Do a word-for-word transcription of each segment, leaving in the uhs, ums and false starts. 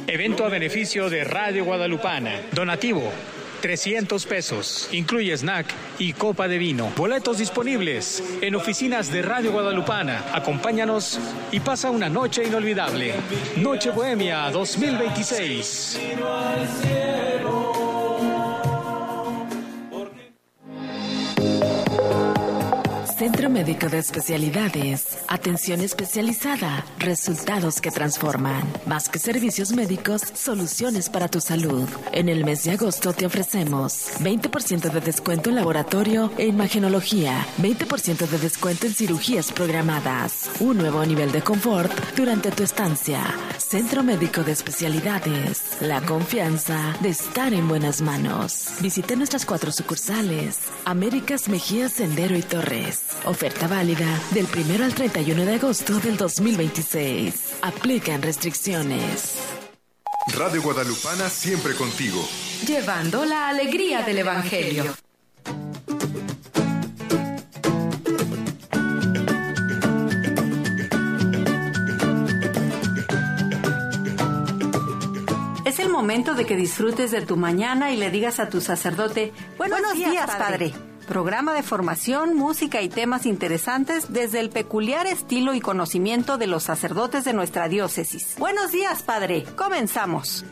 Evento a beneficio de Radio Guadalupana. Donativo trescientos pesos. Incluye snack y copa de vino. Boletos disponibles en oficinas de Radio Guadalupana. Acompáñanos y pasa una noche inolvidable. Noche Bohemia dos mil veintiséis. Centro Médico de Especialidades. Atención especializada. Resultados que transforman. Más que servicios médicos, soluciones para tu salud. En el mes de agosto te ofrecemos veinte por ciento de descuento en laboratorio e imagenología. veinte por ciento de descuento en cirugías programadas. Un nuevo nivel de confort durante tu estancia. Centro Médico de Especialidades. La confianza de estar en buenas manos. Visite nuestras cuatro sucursales. Américas, Mejía, Sendero y Torres. Oferta válida del primero al treinta y uno de agosto del dos mil veintiséis. Aplican restricciones. Radio Guadalupana siempre contigo. Llevando la alegría del Evangelio. Es el momento de que disfrutes de tu mañana y le digas a tu sacerdote: Buenos, Buenos días, días, padre. padre. Programa de formación, música y temas interesantes desde el peculiar estilo y conocimiento de los sacerdotes de nuestra diócesis. Buenos días, padre. Comenzamos.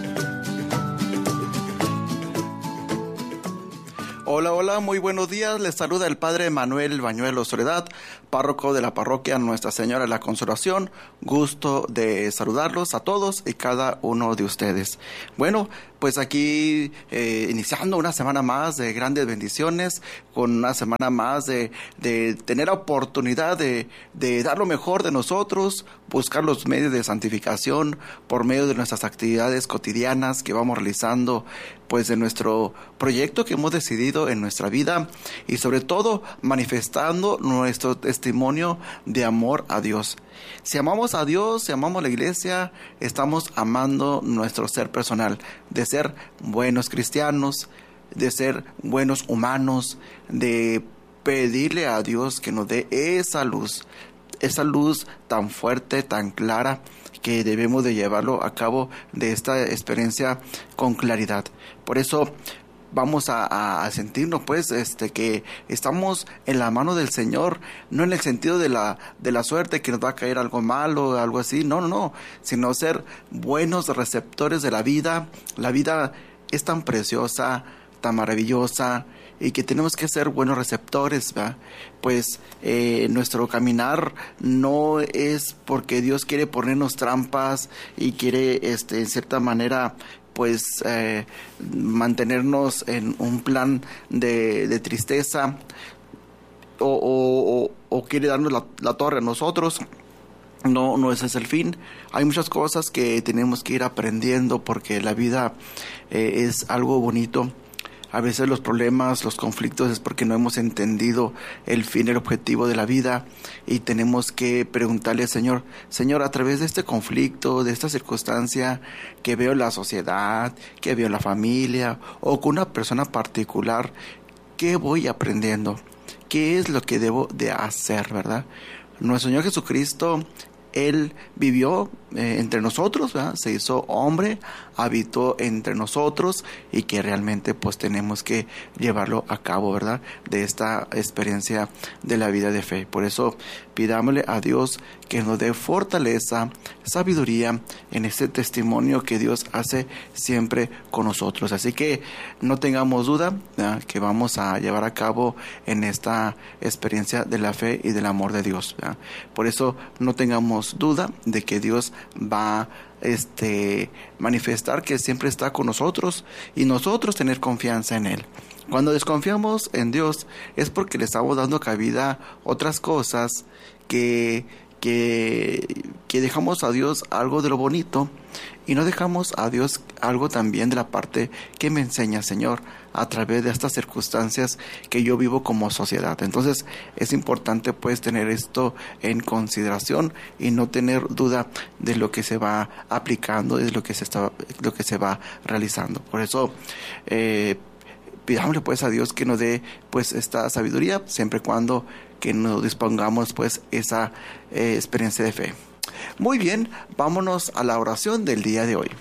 Hola, hola, muy buenos días. Les saluda el padre Manuel Bañuelo Soledad, párroco de la parroquia Nuestra Señora de la Consolación. Gusto de saludarlos a todos y cada uno de ustedes. Bueno, pues aquí eh, iniciando una semana más de grandes bendiciones, con una semana más de, de tener la oportunidad de, de dar lo mejor de nosotros, buscar los medios de santificación por medio de nuestras actividades cotidianas que vamos realizando, pues de nuestro proyecto que hemos decidido en nuestra vida, y sobre todo manifestando nuestro testimonio de amor a Dios. Si amamos a Dios, si amamos a la iglesia, estamos amando nuestro ser personal, de ser buenos cristianos, de ser buenos humanos, de pedirle a Dios que nos dé esa luz, esa luz tan fuerte, tan clara, que debemos de llevarlo a cabo de esta experiencia con claridad. Por eso vamos a, a sentirnos pues este que estamos en la mano del Señor, no en el sentido de la de la suerte que nos va a caer algo malo o algo así, no, no, no, sino ser buenos receptores de la vida. La vida es tan preciosa, tan maravillosa, y que tenemos que ser buenos receptores, ¿verdad? Pues eh, nuestro caminar no es porque Dios quiere ponernos trampas y quiere este en cierta manera pues eh, mantenernos en un plan de, de tristeza o, o, o, o quiere darnos la, la torre a nosotros. No, no ese es el fin. Hay muchas cosas que tenemos que ir aprendiendo porque la vida eh, es algo bonito. A veces los problemas, los conflictos es porque no hemos entendido el fin, el objetivo de la vida, y tenemos que preguntarle al Señor, Señor, a través de este conflicto, de esta circunstancia que veo en la sociedad, que veo en la familia o con una persona particular, ¿qué voy aprendiendo? ¿Qué es lo que debo de hacer, verdad? Nuestro Señor Jesucristo, Él vivió eh, entre nosotros, ¿verdad? Se hizo hombre, habitó entre nosotros, y que realmente pues tenemos que llevarlo a cabo, ¿verdad? De esta experiencia de la vida de fe. Por eso pidámosle a Dios que nos dé fortaleza, sabiduría en este testimonio que Dios hace siempre con nosotros. Así que no tengamos duda, ¿verdad?, que vamos a llevar a cabo en esta experiencia de la fe y del amor de Dios, ¿verdad? Por eso no tengamos duda de que Dios va este manifestar que siempre está con nosotros, y nosotros tener confianza en Él. Cuando desconfiamos en Dios es porque le estamos dando cabida a otras cosas, que, que, que dejamos a Dios algo de lo bonito y no dejamos a Dios algo también de la parte que me enseña, Señor, a través de estas circunstancias que yo vivo como sociedad. Entonces es importante pues tener esto en consideración y no tener duda de lo que se va aplicando, de lo que se está, lo que se va realizando. Por eso eh, pidámosle pues a Dios que nos dé pues esta sabiduría, siempre y cuando que nos dispongamos pues esa eh, experiencia de fe. Muy bien, vámonos a la oración del día de hoy.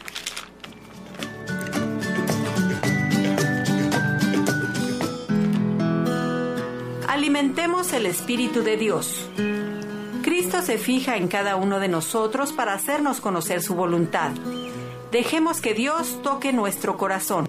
Alimentemos el Espíritu de Dios. Cristo se fija en cada uno de nosotros para hacernos conocer su voluntad. Dejemos que Dios toque nuestro corazón.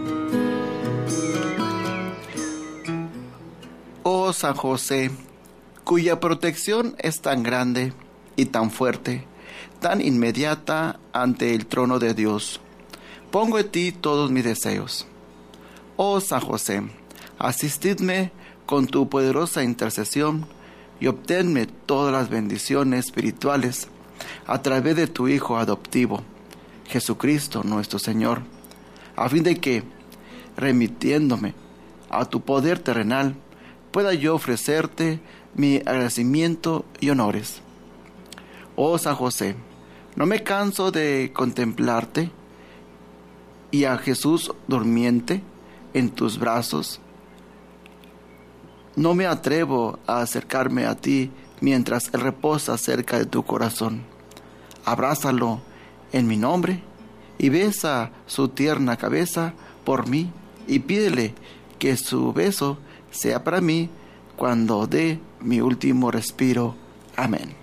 Oh San José, cuya protección es tan grande y tan fuerte, tan inmediata ante el trono de Dios, pongo en ti todos mis deseos. Oh San José, asistidme con tu poderosa intercesión y obténme todas las bendiciones espirituales a través de tu Hijo adoptivo, Jesucristo nuestro Señor, a fin de que, remitiéndome a tu poder terrenal, pueda yo ofrecerte mi agradecimiento y honores. Oh San José, no me canso de contemplarte y a Jesús durmiente en tus brazos. No me atrevo a acercarme a ti mientras Él reposa cerca de tu corazón. Abrázalo en mi nombre y besa su tierna cabeza por mí y pídele que su beso sea para mí cuando dé mi último respiro. Amén.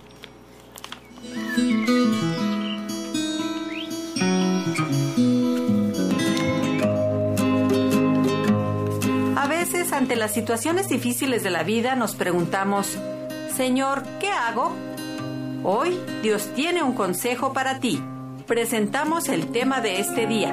Ante las situaciones difíciles de la vida nos preguntamos, Señor, ¿qué hago? Hoy Dios tiene un consejo para ti. Presentamos el tema de este día.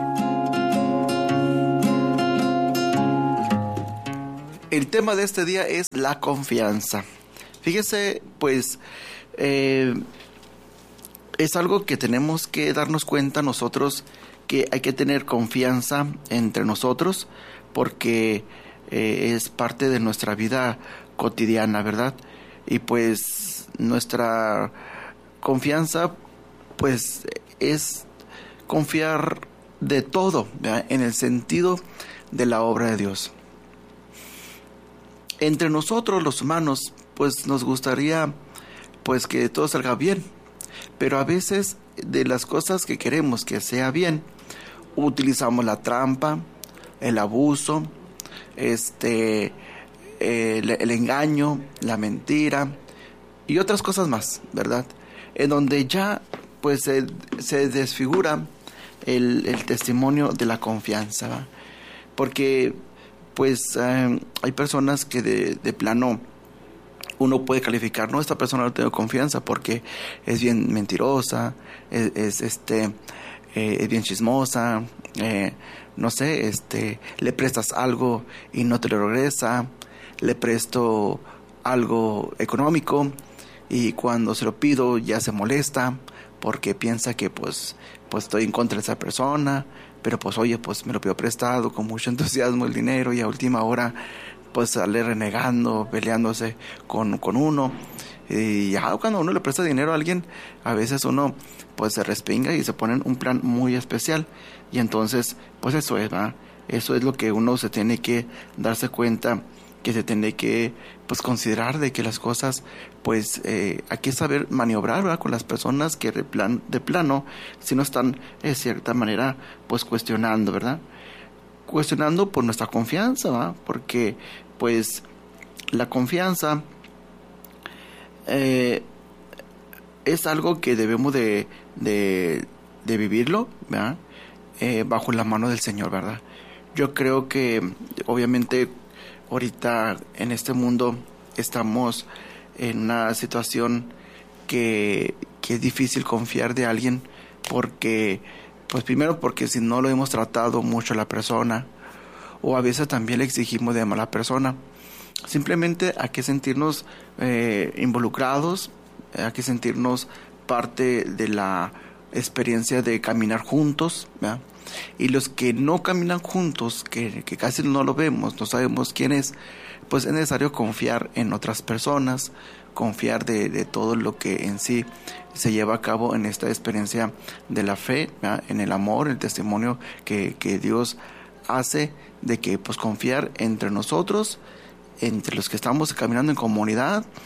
El tema de este día es la confianza. Fíjese, pues, eh, es algo que tenemos que darnos cuenta nosotros, que hay que tener confianza entre nosotros, porque Eh, es parte de nuestra vida cotidiana, ¿verdad? Y pues nuestra confianza pues es confiar de todo, ¿verdad? En el sentido de la obra de Dios. Entre nosotros los humanos pues nos gustaría pues que todo salga bien, pero a veces de las cosas que queremos que sea bien utilizamos la trampa, el abuso, este el, el engaño, la mentira y otras cosas más, ¿verdad? En donde ya pues se, se desfigura el, el testimonio de la confianza, ¿verdad? Porque pues eh, hay personas que de, de plano uno puede calificar, no, esta persona no tengo confianza porque es bien mentirosa, es, es este eh, es bien chismosa, eh, no sé, este, le prestas algo y no te lo regresa, le presto algo económico y cuando se lo pido ya se molesta porque piensa que pues, pues estoy en contra de esa persona, pero pues oye, pues me lo pido prestado con mucho entusiasmo el dinero y a última hora pues sale renegando, peleándose con, con uno. Y ya cuando uno le presta dinero a alguien, a veces uno pues se respinga y se pone en un plan muy especial. Y entonces, pues eso es, ¿verdad? Eso es lo que uno se tiene que darse cuenta, que se tiene que pues considerar de que las cosas, pues eh, hay que saber maniobrar, ¿verdad? Con las personas que de, plan, de plano, si no están de cierta manera, pues cuestionando, ¿verdad? Cuestionando por nuestra confianza, ¿verdad? Porque pues la confianza eh, es algo que debemos de, de, de vivirlo, ¿verdad? Eh, bajo la mano del Señor, ¿verdad? Yo creo que obviamente ahorita en este mundo estamos en una situación que, que es difícil confiar de alguien porque, pues primero porque si no lo hemos tratado mucho a la persona o a veces también le exigimos de mala persona. Simplemente hay que sentirnos eh, involucrados, hay que sentirnos parte de la experiencia de caminar juntos, ¿verdad? Y los que no caminan juntos, que, que casi no lo vemos, no sabemos quién es, pues es necesario confiar en otras personas, confiar de, de todo lo que en sí se lleva a cabo en esta experiencia de la fe, ¿verdad? En el amor, el testimonio que, que Dios hace de que pues confiar entre nosotros, entre los que estamos caminando en comunidad,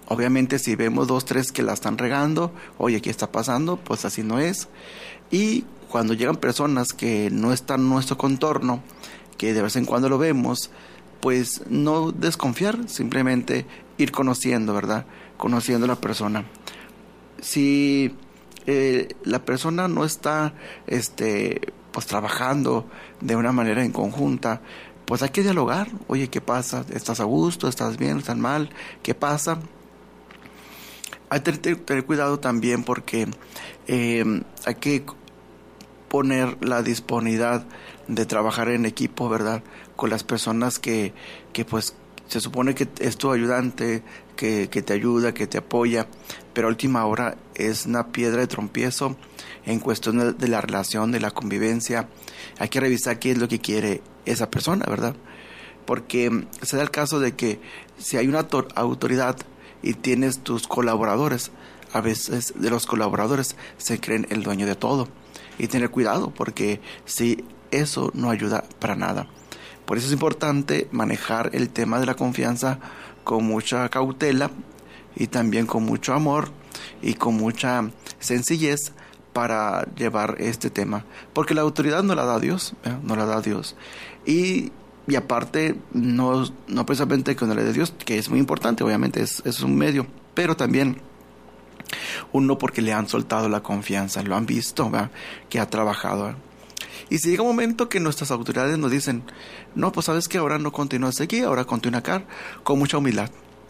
Obviamente si vemos dos, tres que la están regando, oye, ¿qué está pasando? Pues así no es. Y cuando llegan personas que no están en nuestro contorno, que de vez en cuando lo vemos, pues no desconfiar, simplemente ir conociendo, ¿verdad? Conociendo a la persona. Si eh, la persona no está este, pues trabajando de una manera en conjunta, pues hay que dialogar. Oye, ¿qué pasa? ¿Estás a gusto? ¿Estás bien? ¿Estás mal? ¿Qué pasa? Hay que tener, tener cuidado también porque eh, hay que poner la disponibilidad de trabajar en equipo, ¿verdad? Con las personas que, que pues se supone que es tu ayudante, que, que te ayuda, que te apoya, pero a última hora es una piedra de tropiezo en cuestión de, de la relación, de la convivencia. Hay que revisar qué es lo que quiere esa persona, ¿verdad? Porque se da el caso de que si hay una autoridad y tienes tus colaboradores, a veces de los colaboradores se creen el dueño de todo. Y tener cuidado, porque si eso no ayuda para nada. Por eso es importante manejar el tema de la confianza con mucha cautela y también con mucho amor y con mucha sencillez para llevar este tema. Porque la autoridad no la da Dios, ¿eh? no la da Dios. Y, y aparte, no, no precisamente que no le dé Dios, que es muy importante, obviamente es, es un medio, pero también uno porque le han soltado la confianza, lo han visto, ¿verdad? Que ha trabajado, ¿verdad? Y si llega un momento que nuestras autoridades nos dicen, no, pues sabes que ahora no continúas aquí, ahora continúa acá, con mucha humildad,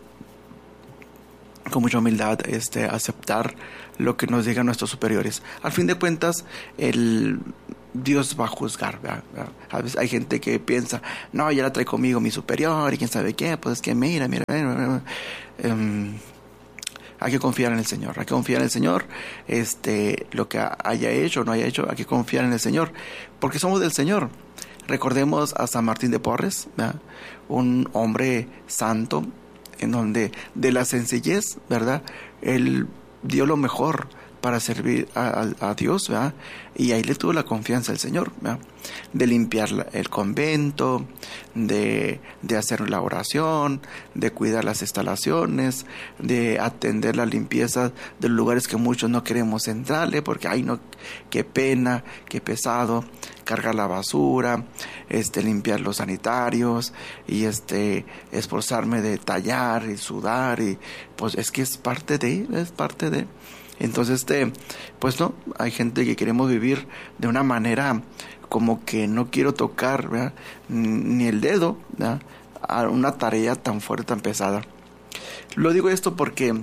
con mucha humildad, este, aceptar lo que nos digan nuestros superiores. Al fin de cuentas, el Dios va a juzgar, ¿verdad? A veces hay gente que piensa, no, ya la trae conmigo mi superior y quién sabe qué, pues es que mira, mira, mira, mira. Um, Hay que confiar en el Señor, hay que confiar en el Señor, este, lo que haya hecho o no haya hecho, hay que confiar en el Señor, porque somos del Señor. Recordemos a San Martín de Porres, ¿verdad? Un hombre santo, en donde de la sencillez, ¿verdad? Él dio lo mejor para servir a, a, a Dios, ¿verdad? Y ahí le tuvo la confianza al Señor, ¿verdad? De limpiar la, el convento, de, de hacer la oración, de cuidar las instalaciones, de atender la limpieza de los lugares que muchos no queremos entrarle, porque ay no, qué pena, qué pesado, cargar la basura, este, limpiar los sanitarios, y este, esforzarme de tallar y sudar, y pues es que es parte de, es parte de. Entonces, este, pues no, hay gente que queremos vivir de una manera como que no quiero tocar, ¿verdad? Ni el dedo, ¿verdad? A una tarea tan fuerte, tan pesada. Lo digo esto porque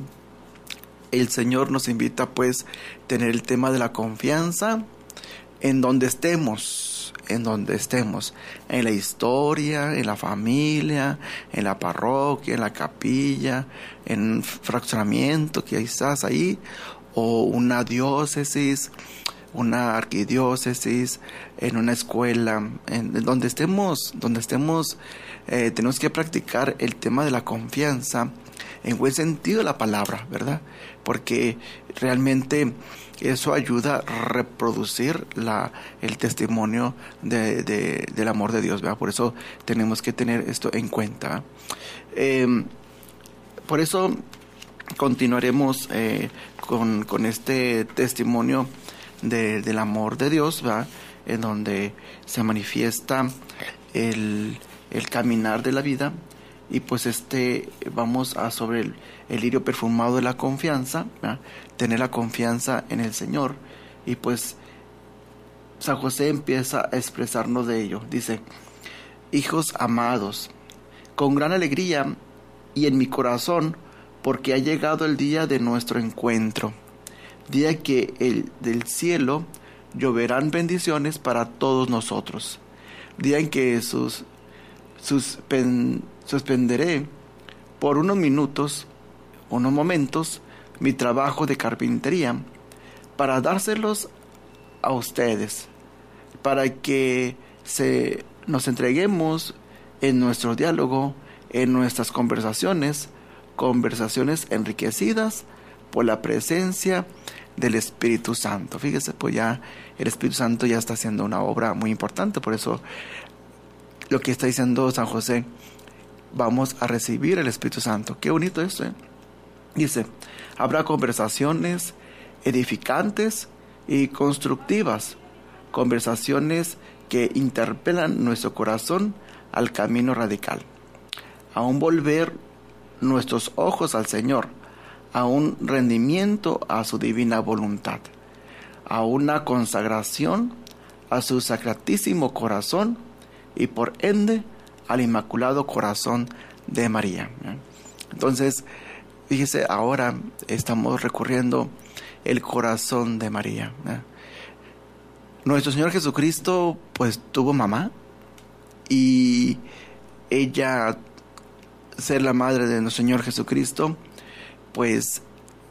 el Señor nos invita, pues, a tener el tema de la confianza en donde estemos, en donde estemos, en la historia, en la familia, en la parroquia, en la capilla, en un fraccionamiento que estás ahí, o una diócesis, una arquidiócesis, en una escuela, en, en donde estemos, donde estemos, eh, tenemos que practicar el tema de la confianza en buen sentido de la palabra, ¿verdad? Porque realmente eso ayuda a reproducir la, el testimonio de, de, del amor de Dios, ¿verdad? Por eso tenemos que tener esto en cuenta. Eh, por eso continuaremos eh, con, con este testimonio de, del amor de Dios, ¿verdad? En donde se manifiesta el, el caminar de la vida. Y pues este vamos a sobre el, el lirio perfumado de la confianza, ¿verdad? Tener la confianza en el Señor. Y pues San José empieza a expresarnos de ello. Dice: hijos amados, con gran alegría y en mi corazón, porque ha llegado el día de nuestro encuentro, día que el, del cielo lloverán bendiciones para todos nosotros, día en que sus, suspen, suspenderé por unos minutos, unos momentos, mi trabajo de carpintería, para dárselos a ustedes, para que se, nos entreguemos en nuestro diálogo, en nuestras conversaciones, conversaciones enriquecidas por la presencia del Espíritu Santo. Fíjese, pues ya el Espíritu Santo ya está haciendo una obra muy importante. Por eso lo que está diciendo San José, vamos a recibir el Espíritu Santo. Qué bonito esto, ¿eh? Dice, habrá conversaciones edificantes y constructivas, conversaciones que interpelan nuestro corazón al camino radical, a un volver nuestros ojos al Señor, a un rendimiento a su divina voluntad, a una consagración a su sacratísimo corazón y por ende al Inmaculado Corazón de María. Entonces, fíjese, ahora estamos recurriendo el corazón de María. Nuestro Señor Jesucristo pues tuvo mamá, y ella, ser la madre de nuestro Señor Jesucristo, pues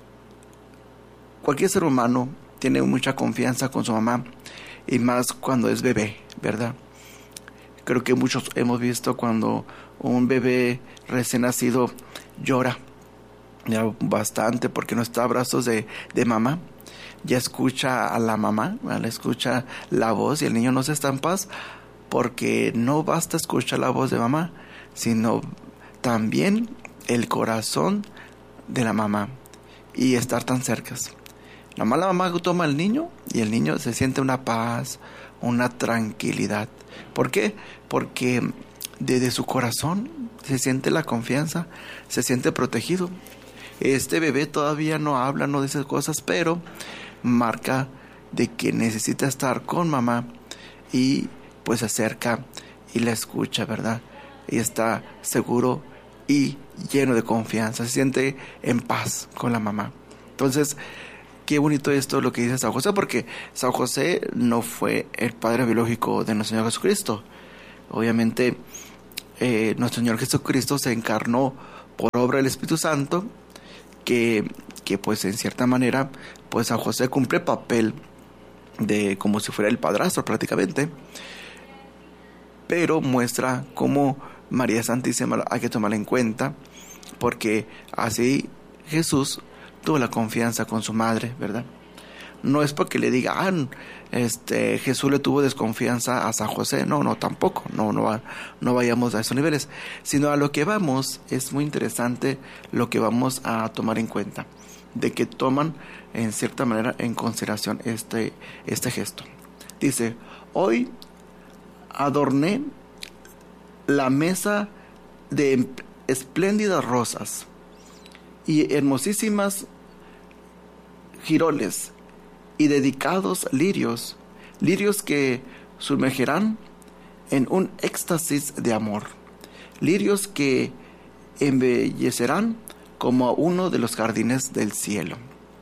cualquier ser humano tiene mucha confianza con su mamá, y más cuando es bebé, ¿verdad? Creo que muchos hemos visto cuando un bebé recién nacido llora ya bastante porque no está a brazos de, de mamá. Ya escucha a la mamá, ¿vale? Escucha la voz, y el niño no se está en paz porque no basta escuchar la voz de mamá, sino también el corazón de la mamá y estar tan cerca. La mala mamá toma al niño y el niño se siente una paz, una tranquilidad. ¿Por qué? Porque desde su corazón se siente la confianza, se siente protegido. Este bebé todavía no habla, no dice cosas, pero marca de que necesita estar con mamá, y pues se acerca y la escucha, ¿verdad? Y está seguro y lleno de confianza, se siente en paz con la mamá. Entonces, qué bonito esto lo que dice San José, porque San José no fue el padre biológico de nuestro Señor Jesucristo. Obviamente, eh, nuestro Señor Jesucristo se encarnó por obra del Espíritu Santo, que, que pues en cierta manera, pues San José cumple papel de como si fuera el padrastro prácticamente, pero muestra cómo María Santísima hay que tomarla en cuenta, porque así Jesús tuvo la confianza con su madre, ¿verdad? No es porque le diga, ah, este, Jesús le tuvo desconfianza a San José. No, no, tampoco. No, no, va, no vayamos a esos niveles. Sino a lo que vamos, es muy interesante lo que vamos a tomar en cuenta, de que toman en cierta manera en consideración este, este gesto. Dice, hoy adorné la mesa de espléndidas rosas y hermosísimas giroles y dedicados lirios, lirios que sumergirán en un éxtasis de amor, lirios que embellecerán como uno de los jardines del cielo.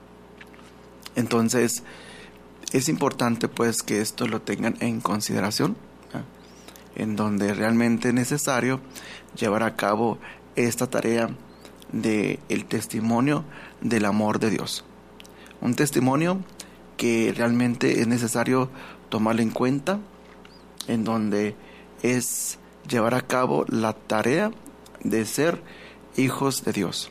Entonces, es importante pues que esto lo tengan en consideración, ¿eh? En donde realmente es necesario llevar a cabo esta tarea de el testimonio del amor de Dios. Un testimonio que realmente es necesario tomarlo en cuenta, en donde es llevar a cabo la tarea de ser hijos de Dios.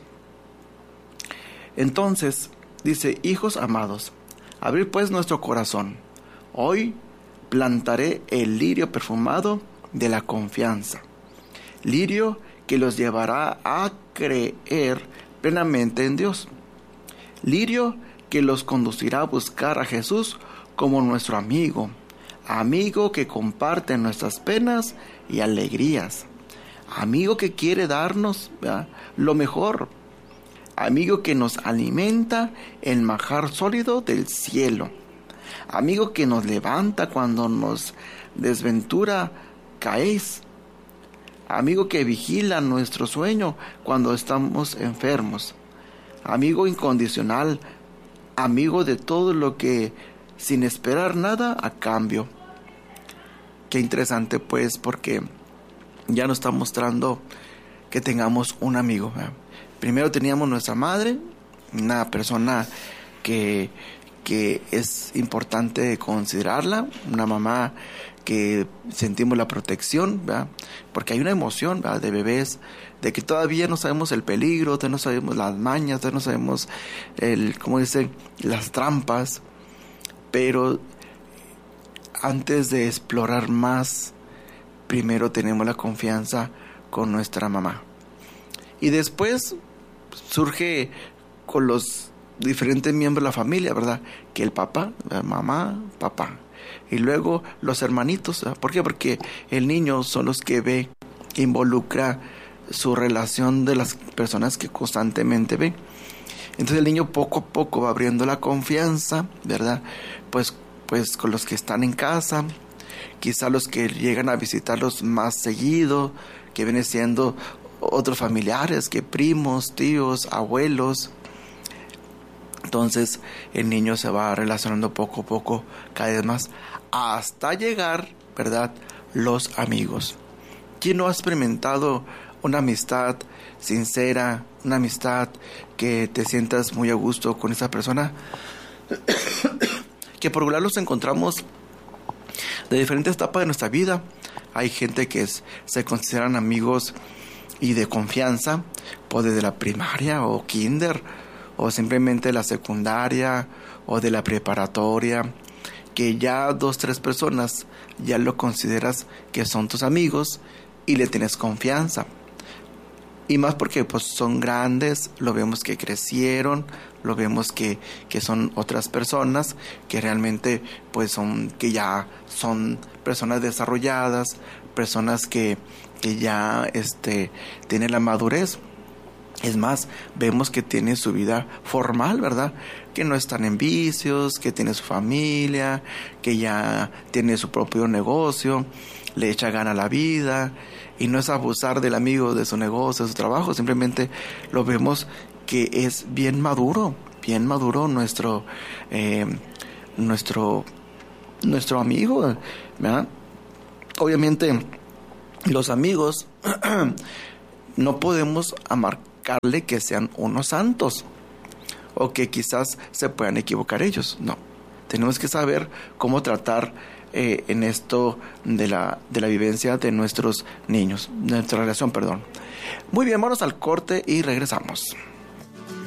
Entonces, dice, hijos amados, abrid pues nuestro corazón. Hoy plantaré el lirio perfumado de la confianza, lirio que los llevará a creer plenamente en Dios, lirio que los conducirá a buscar a Jesús como nuestro amigo, amigo que comparte nuestras penas y alegrías, amigo que quiere darnos, ¿verdad?, lo mejor, amigo que nos alimenta el manjar sólido del cielo, amigo que nos levanta cuando nos desventura caéis, amigo que vigila nuestro sueño cuando estamos enfermos, amigo incondicional, amigo de todo lo que sin esperar nada a cambio. Qué interesante pues, porque ya nos está mostrando que tengamos un amigo, ¿verdad? Primero teníamos nuestra madre, una persona que, que es importante considerarla, una mamá que sentimos la protección, ¿verdad? Porque hay una emoción, ¿verdad?, de bebés, de que todavía no sabemos el peligro, todavía no sabemos las mañas, todavía no sabemos el, ¿cómo dicen?, las trampas, pero antes de explorar más, primero tenemos la confianza con nuestra mamá. Y después surge con los diferentes miembros de la familia, ¿verdad? Que el papá, la mamá, papá. Y luego los hermanitos, ¿verdad? ¿Por qué? Porque el niño son los que ve, involucra su relación de las personas que constantemente ve. Entonces el niño poco a poco va abriendo la confianza, ¿verdad? Pues, pues con los que están en casa, quizá los que llegan a visitarlos más seguido, que vienen siendo otros familiares, que primos, tíos, abuelos. Entonces el niño se va relacionando poco a poco, cada vez más, hasta llegar, ¿verdad?, los amigos. ¿Quién no ha experimentado una amistad sincera, una amistad que te sientas muy a gusto con esa persona? Que por regular los encontramos de diferentes etapas de nuestra vida. Hay gente que es, se consideran amigos y de confianza, pues desde la primaria o kinder, o simplemente la secundaria o de la preparatoria, que ya dos, tres personas ya lo consideras que son tus amigos y le tienes confianza. Y más porque pues son grandes, lo vemos que crecieron, lo vemos que, que son otras personas que realmente pues son, que ya son personas desarrolladas, personas que, que ya este, tienen la madurez. Es más, vemos que tiene su vida formal, ¿verdad? Que no están en vicios, que tiene su familia, que ya tiene su propio negocio, le echa gana a la vida, y no es abusar del amigo, de su negocio, de su trabajo, simplemente lo vemos que es bien maduro, bien maduro nuestro, eh, nuestro, nuestro amigo, ¿verdad? Obviamente, los amigos no podemos amar que sean unos santos o que quizás se puedan equivocar ellos. No, tenemos que saber cómo tratar eh, en esto de la, de la vivencia de nuestros niños, de nuestra relación, perdón. Muy bien, vamos al corte y regresamos.